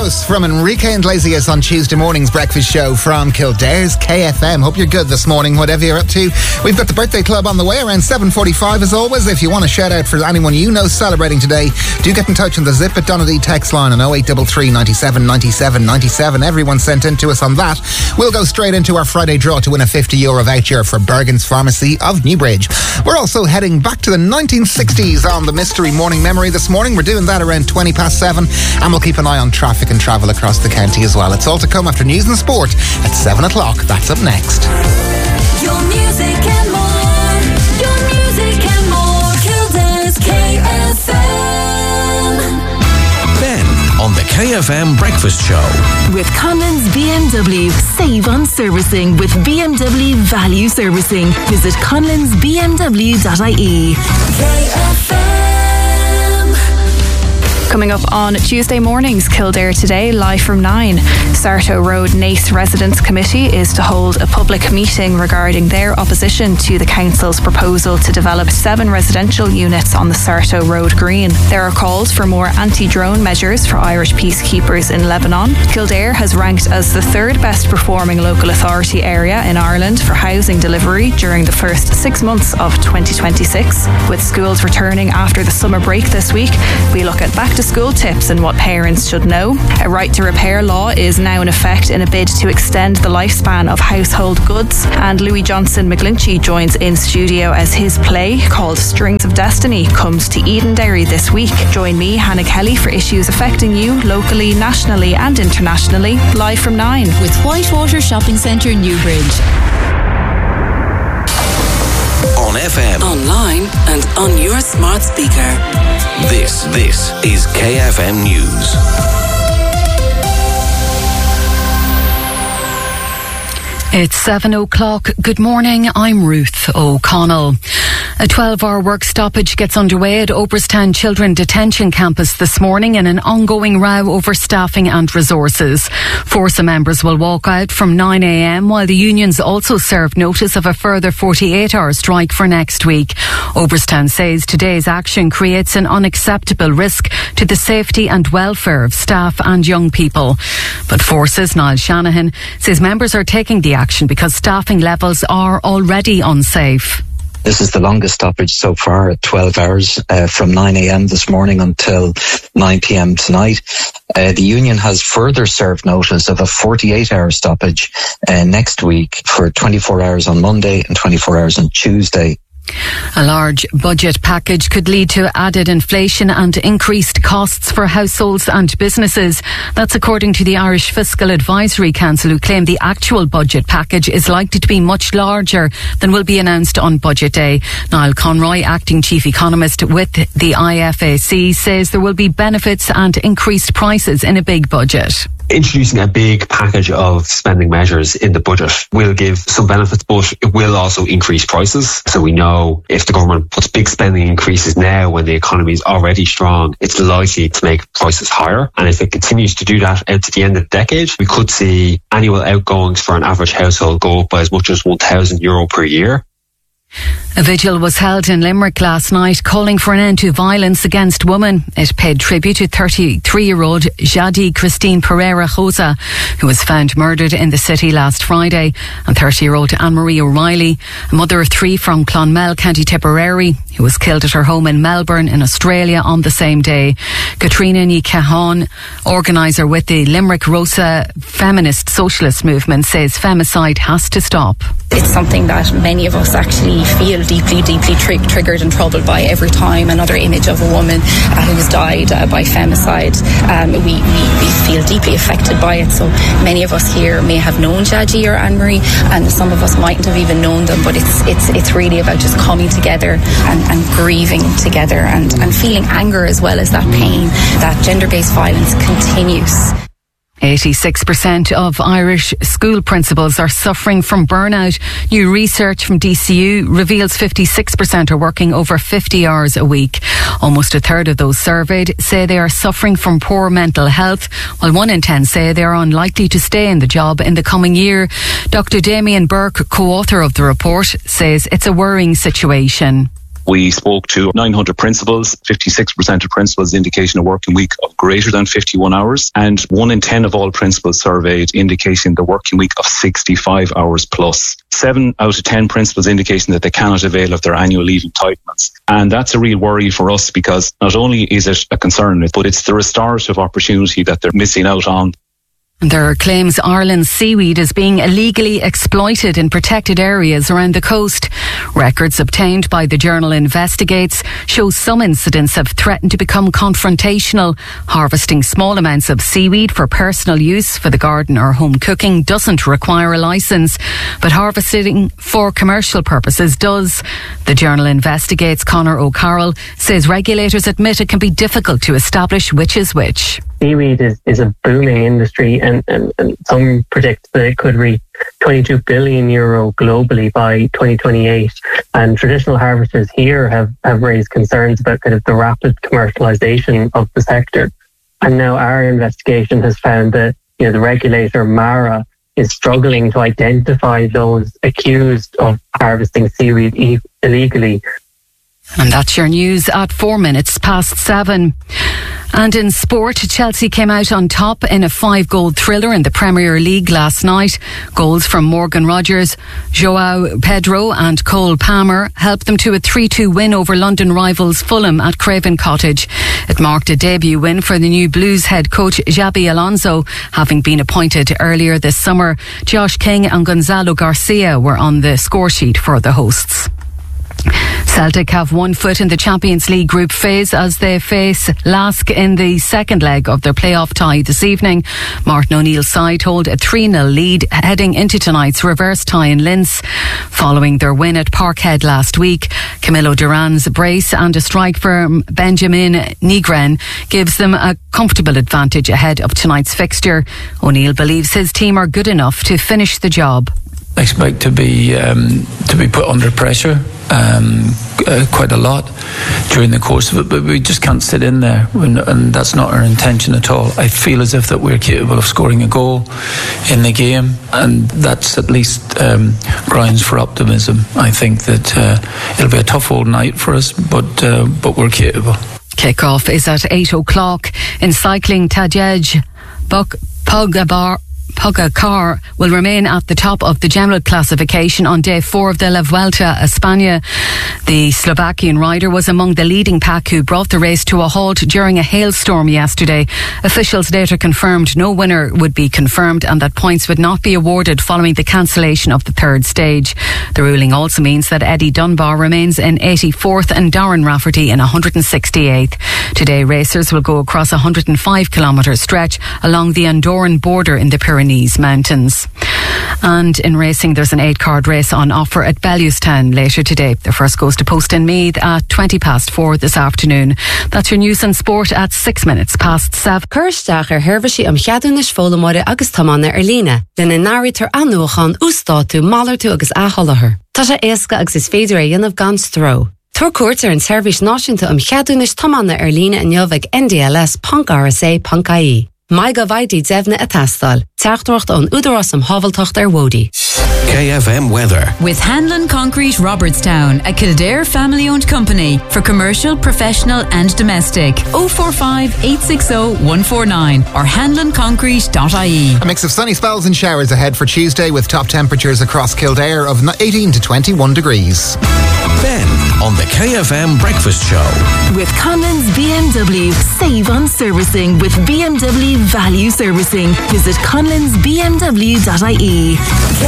Close from Enrique Iglesias on Tuesday morning's breakfast show from Kildare's KFM. Hope you're good this morning, whatever you're up to. We've got the birthday club on the way around 7:45 as always. If you want a shout out for anyone you know celebrating today, do get in touch on the Zip at Donadee text line on 0833 97 97 97. Everyone sent in to us on that. We'll go straight into our Friday draw to win a €50 voucher for Bergen's Pharmacy of Newbridge. We're also heading back to the 1960s on the Mystery Morning Memory this morning. We're doing that around 7:20, and we'll keep an eye on traffic and travel across the county as well. It's all to come after news and sport at 7 o'clock. That's up next. Your music and more. Your music and more. Kildare's KFM. Ben on the KFM Breakfast Show. With Conlon's BMW. Save on servicing with BMW Value Servicing. Visit conlonsbmw.ie. KFM. Coming up on Tuesday mornings, Kildare Today, live from 9. Sarto Road Naas Residents Committee is to hold a public meeting regarding their opposition to the council's proposal to develop 7 residential units on the Sarto Road Green. There are calls for more anti-drone measures for Irish peacekeepers in Lebanon. Kildare has ranked as the 3rd best performing local authority area in Ireland for housing delivery during the first 6 months of 2026. With schools returning after the summer break this week, we look at back to school tips and what parents should know. A right to repair law is now in effect in a bid to extend the lifespan of household goods. And Louis Johnson McGlinchey joins in studio as his play called Strings of Destiny comes to Edenderry this week. Join me, Hannah Kelly, for issues affecting you locally, nationally and internationally, live from 9. With Whitewater Shopping Centre, Newbridge. On FM. Online and on your smart speaker. This is KFM News. It's 7 o'clock. Good morning, I'm Ruth O'Connell. A 12-hour work stoppage gets underway at Oberstown Children Detention Campus this morning in an ongoing row over staffing and resources. Forza members will walk out from 9 a.m, while the unions also served notice of a further 48-hour strike for next week. Oberstown says today's action creates an unacceptable risk to the safety and welfare of staff and young people. But Forza's Niall Shanahan says members are taking the action because staffing levels are already unsafe. This is the longest stoppage so far at 12 hours from 9 a.m. this morning until 9 p.m. tonight. The union has further served notice of a 48-hour stoppage next week for 24 hours on Monday and 24 hours on Tuesday. A large budget package could lead to added inflation and increased costs for households and businesses. That's according to the Irish Fiscal Advisory Council, who claim the actual budget package is likely to be much larger than will be announced on Budget Day. Niall Conroy, acting chief economist with the IFAC, says there will be benefits and increased prices in a big budget. Introducing a big package of spending measures in the budget will give some benefits, but it will also increase prices. So we know if the government puts big spending increases now when the economy is already strong, it's likely to make prices higher. And if it continues to do that out to the end of the decade, we could see annual outgoings for an average household go up by as much as €1,000 per year. A vigil was held in Limerick last night calling for an end to violence against women. It paid tribute to 33-year-old Jadi Christine Pereira Rosa, who was found murdered in the city last Friday, and 30-year-old Anne-Marie O'Reilly, a mother of 3 from Clonmel, County Tipperary, who was killed at her home in Melbourne in Australia on the same day. Katrina Ní Cahan, organiser with the Limerick Rosa Feminist Socialist Movement, says femicide has to stop. It's something that many of us actually feel deeply triggered and troubled by every time another image of a woman who's died by femicide. We feel deeply affected by it. So many of us here may have known Jadi or Anne-Marie, and some of us mightn't have even known them, but it's really about just coming together and grieving together and feeling anger as well as that pain that gender-based violence continues. 86% of Irish school principals are suffering from burnout. New research from DCU reveals 56% are working over 50 hours a week. Almost a third of those surveyed say they are suffering from poor mental health, while 1 in 10 say they are unlikely to stay in the job in the coming year. Dr. Damien Burke, co-author of the report, says it's a worrying situation. We spoke to 900 principals. 56% of principals indicating a working week of greater than 51 hours, and 1 in 10 of all principals surveyed indicating the working week of 65 hours plus. 7 out of 10 principals indicating that they cannot avail of their annual leave entitlements. And that's a real worry for us, because not only is it a concern, but it's the restorative opportunity that they're missing out on. There are claims Ireland's seaweed is being illegally exploited in protected areas around the coast. Records obtained by the journal Investigates show some incidents have threatened to become confrontational. Harvesting small amounts of seaweed for personal use for the garden or home cooking doesn't require a licence, but harvesting for commercial purposes does. The journal Investigates' Conor O'Carroll says regulators admit it can be difficult to establish which is which. Seaweed is a booming industry, and some predict that it could reach €22 billion globally by 2028. And traditional harvesters here have raised concerns about kind of the rapid commercialisation of the sector. And now our investigation has found that, you know, the regulator MARA is struggling to identify those accused of harvesting seaweed illegally. And that's your news at 7:04. And in sport, Chelsea came out on top in a 5-goal thriller in the Premier League last night. Goals from Morgan Rogers, João Pedro and Cole Palmer helped them to a 3-2 win over London rivals Fulham at Craven Cottage. It marked a debut win for the new Blues head coach Xabi Alonso, having been appointed earlier this summer. Josh King and Gonzalo Garcia were on the score sheet for the hosts. Celtic have 1 foot in the Champions League group phase as they face Lask in the second leg of their playoff tie this evening. Martin O'Neill's side hold a 3-0 lead heading into tonight's reverse tie in Linz. Following their win at Parkhead last week, Camilo Duran's brace and a strike from Benjamin Nigren gives them a comfortable advantage ahead of tonight's fixture. O'Neill believes his team are good enough to finish the job. I expect to be put under pressure quite a lot during the course of it, but we just can't sit in there, and that's not our intention at all. I feel as if that we're capable of scoring a goal in the game, and that's at least grounds for optimism. I think that it'll be a tough old night for us, but we're capable. Kick-off is at 8:00. In cycling, Tadej Pogacar will remain at the top of the general classification on day 4 of the La Vuelta a España. The Slovakian rider was among the leading pack who brought the race to a halt during a hailstorm yesterday. Officials later confirmed no winner would be confirmed and that points would not be awarded following the cancellation of the third stage. The ruling also means that Eddie Dunbar remains in 84th and Darren Rafferty in 168th. Today, racers will go across a 105-kilometre stretch along the Andorran border in the Pyrenees Mountains. And in racing, there's an 8-card race on offer at Bellewstown later today. The first goes to Poston Meath at 4:20 this afternoon. That's your news and sport at 7:06. Kirstach hervisi cheadúnis fólamóide agus tamána líne. Lena náritar anúchan ústátu málartu agus aholahar. Tá sé éasca agus is féidir dhéanamh gan stró. Tuair cuairt an seirbhís náisiúnta cheadúnis tamána líne in jobhag NDLS.RSA.ie. Mai go bhaidí devna a tastal. Teachtrocht an údarasam havaltocht Wodi. KFM weather. With Hanlon Concrete Robertstown, a Kildare family-owned company for commercial, professional and domestic. 045 860 149 or hanlonconcrete.ie. A mix of sunny spells and showers ahead for Tuesday with top temperatures across Kildare of 18 to 21 degrees. Ben on the KFM Breakfast Show. With Conlon's BMW. Save on servicing with BMW Value Servicing. Visit conlonsbmw.ie.